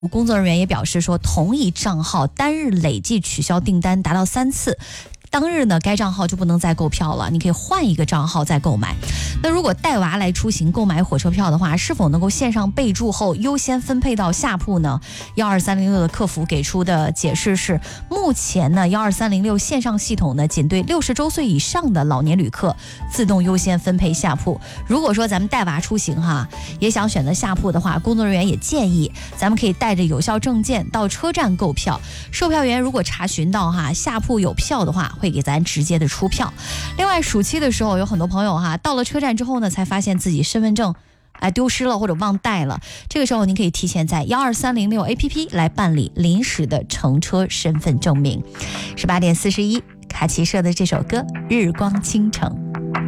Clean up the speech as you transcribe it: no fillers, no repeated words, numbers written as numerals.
工作人员也表示说，同一账号单日累计取消订单达到3次。当日呢，该账号就不能再购票了，你可以换一个账号再购买。那如果带娃来出行购买火车票的话，是否能够线上备注后优先分配到下铺呢？12306的客服给出的解释是，目前呢12306线上系统呢仅对60周岁以上的老年旅客自动优先分配下铺。如果说咱们带娃出行哈，也想选择下铺的话，工作人员也建议咱们可以带着有效证件到车站购票，售票员如果查询到下铺有票的话，会给咱直接的出票。另外暑期的时候，有很多朋友到了车站之后呢，才发现自己身份证丢失了或者忘带了，这个时候您可以提前在12306 APP 来办理临时的乘车身份证明。18点41，卡奇社的这首歌《日光倾城》。